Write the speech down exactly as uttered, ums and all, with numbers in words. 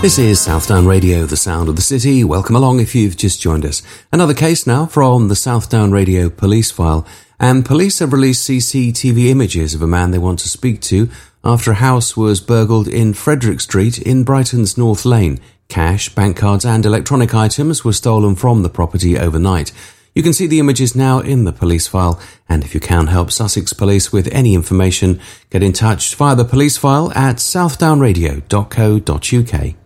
This is Southdown Radio, the sound of the city. Welcome along if you've just joined us. Another case now from the Southdown Radio police file. And police have released C C T V images of a man they want to speak to after a house was burgled in Frederick Street in Brighton's North Lane. Cash, bank cards and electronic items were stolen from the property overnight. You can see the images now in the police file, and if you can help Sussex Police with any information, get in touch via the police file at southdown radio dot co dot uk.